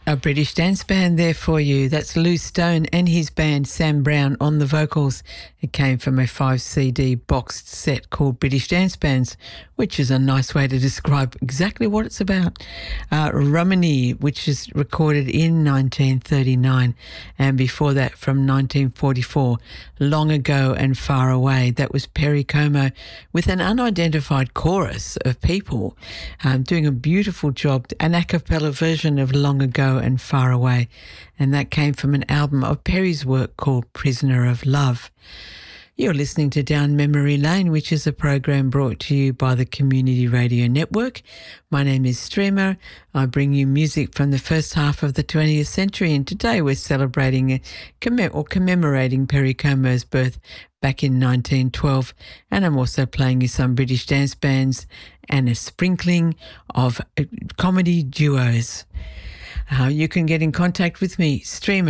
A British dance band there for you. That's Lou Stone and his band Sam Brown on the vocals. It came from a 5-CD boxed set called British Dance Bands, which is a nice way to describe exactly what it's about. Romany, which is recorded in 1939, and before that from 1944, Long Ago and Far Away. That was Perry Como with an unidentified chorus of people doing a beautiful job, an a cappella version of Long Ago and Far Away, and that came from an album of Perry's work called Prisoner of Love. You're listening to Down Memory Lane, which is a program brought to you by the Community Radio Network. My name is Streamer. I bring you music from the first half of the 20th century, and today we're celebrating commemorating Perry Como's birth back in 1912, and I'm also playing you some British dance bands and a sprinkling of comedy duos. You can get in contact with me,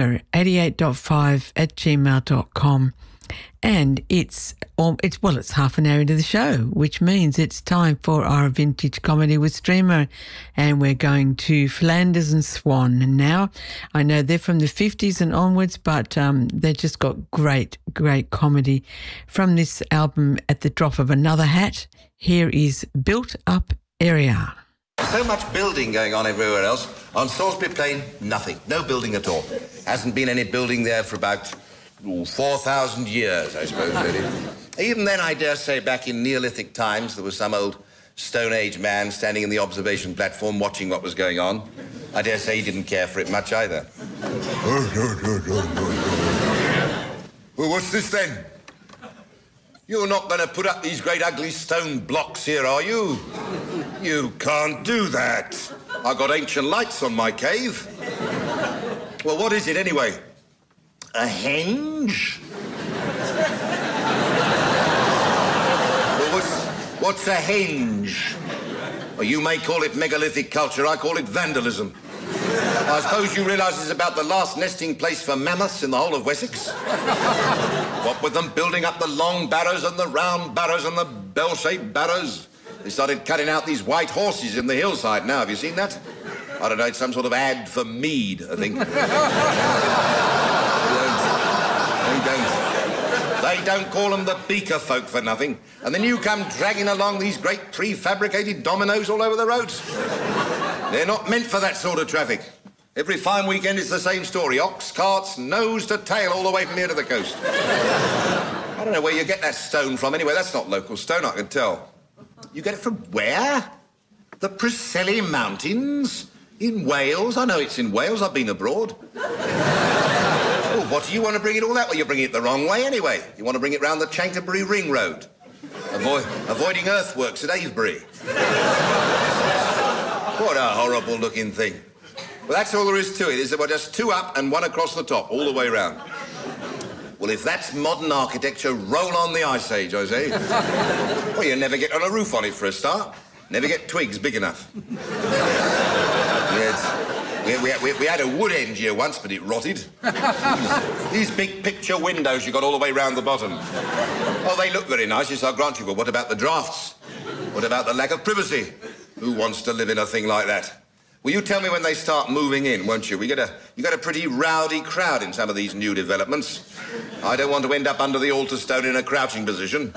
streamer88.5@gmail.com. And it's half an hour into the show, which means it's time for our vintage comedy with Streamer, and we're going to Flanders and Swan now. I know they're from the 50s and onwards, but they've just got great comedy from this album. At the drop of another hat, here is Built Up Area. So much building going on everywhere else. On Salisbury Plain, nothing. No building at all. Hasn't been any building there for about 4,000 years, I suppose, really. Even then, I dare say, back in Neolithic times, there was some old Stone Age man standing in the observation platform watching what was going on. I dare say he didn't care for it much either. Well, what's this then? You're not going to put up these great ugly stone blocks here, are you? You can't do that. I've got ancient lights on my cave. Well, what is it anyway? A henge? Well, what's a henge? Well, you may call it megalithic culture, I call it vandalism. I suppose you realise it's about the last nesting place for mammoths in the whole of Wessex? What with them building up the long barrows and the round barrows and the bell-shaped barrows? They started cutting out these white horses in the hillside now. Have you seen that? I don't know, it's some sort of ad for mead, I think. They don't call them the beaker folk for nothing. And then you come dragging along these great prefabricated dominoes all over the roads. They're not meant for that sort of traffic. Every fine weekend it's the same story. Ox carts, nose to tail, all the way from here to the coast. I don't know where you get that stone from. Anyway, that's not local stone, I can tell. You get it from where? The Preseli Mountains? In Wales? I know it's in Wales. I've been abroad. Well, what do you want to bring it all that way? You're bringing it the wrong way anyway. You want to bring it round the Chanctonbury Ring Road. Avoiding earthworks at Avebury. What a horrible-looking thing. Well, that's all there is to it, is there were just two up and one across the top, all the way round. Well, if that's modern architecture, roll on the Ice Age, I say. Well, you never get on a roof on it for a start. Never get twigs big enough. Yes. We had a wood end here once, but it rotted. These big picture windows you got all the way round the bottom. Oh, they look very nice, yes, I'll grant you, but what about the drafts? What about the lack of privacy? Who wants to live in a thing like that? Will you tell me when they start moving in, won't you? You get a pretty rowdy crowd in some of these new developments. I don't want to end up under the altar stone in a crouching position.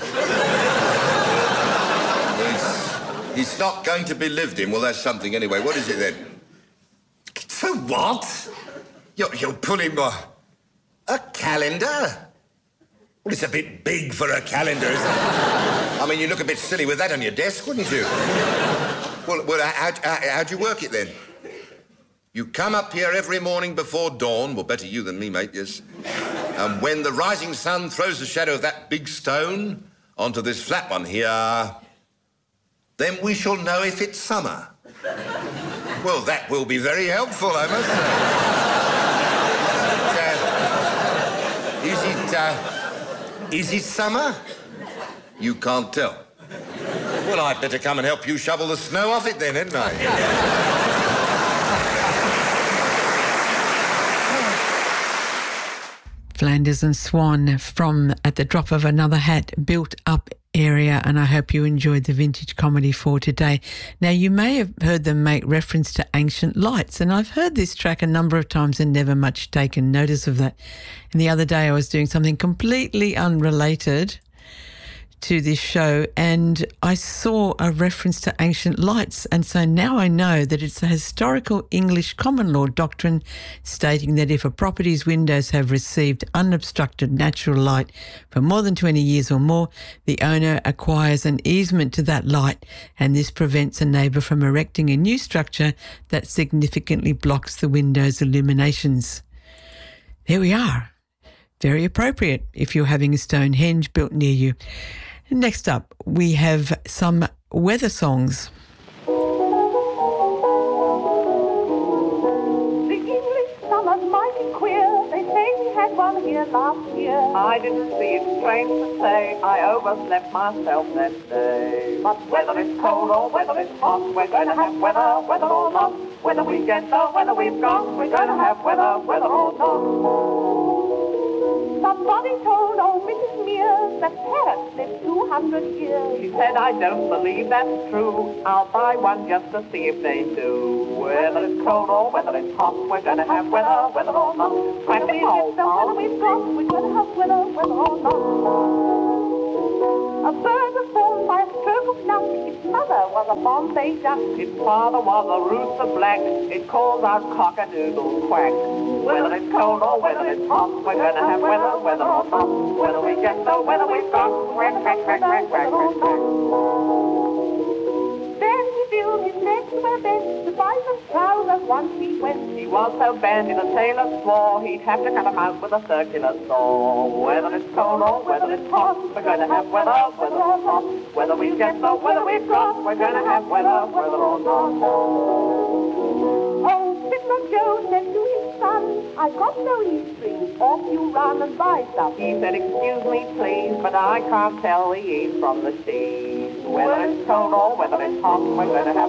It's not going to be lived in. Well, that's something anyway. What is it then? It's a what? You're pulling a calendar? Well, it's a bit big for a calendar, isn't it? I mean, you look a bit silly with that on your desk, wouldn't you? Well, how'd you work it then? You come up here every morning before dawn. Well, better you than me, mate, yes. And when the rising sun throws the shadow of that big stone onto this flat one here, then we shall know if it's summer. Well, that will be very helpful, I must say. Is it summer? You can't tell. Well, I'd better come and help you shovel the snow off it then, hadn't I? Flanders and Swan from At the Drop of Another Hat, Built Up area, and I hope you enjoyed the vintage comedy for today. Now, you may have heard them make reference to Ancient Lights, and I've heard this track a number of times and never much taken notice of that. And the other day I was doing something completely unrelated to this show and I saw a reference to Ancient Lights, and so now I know that it's a historical English common law doctrine stating that if a property's windows have received unobstructed natural light for more than 20 years or more, the owner acquires an easement to that light, and this prevents a neighbour from erecting a new structure that significantly blocks the window's illuminations. There we are. Very appropriate if you're having a Stonehenge built near you. Next up, we have some weather songs. The English summer's mighty queer. They say we had one here last year. I didn't see it, strange to say. I overslept myself that day. But whether it's cold or whether it's hot, we're going to have weather, whether or not. Whether we get the weather we've got, we're going to have weather, whether or not. Somebody told old Mrs. Mears that parrots live 200 years. She said, I don't believe that's true. I'll buy one just to see if they do. Whether it's cold or whether it's hot, we're going to have weather, whether or not. Whether we get the weather we've got, we're going to have weather, whether or not. A bird was born by a stroke of luck. Its mother was a Bombay duck. Its father was a rooster black. It calls out cock-a-doodle quack. Whether it's cold or whether it's hot, we're going to have weather, whether or not. Whether we get the weather we've got, quack, quack, quack, quack, quack, quack, quack. Then he filled his neck to wear best to buy some trousers once he went. He was so bandy the tailor swore he'd have to cut him out with a circular saw. Whether it's cold or whether it's hot, we're going to have weather, whether or not. Whether we get the weather we've got, we're going to have weather, whether or not. Old Fiddler Joe said to his son, I've got no E-string, off you run and buy some. He said, excuse me, please, but I can't tell the E from the C. Whether it's cold or whether it's hot, we're going to have